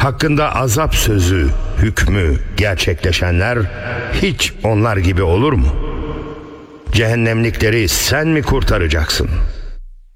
hakkında azap sözü, hükmü gerçekleşenler hiç onlar gibi olur mu? Cehennemlikleri sen mi kurtaracaksın?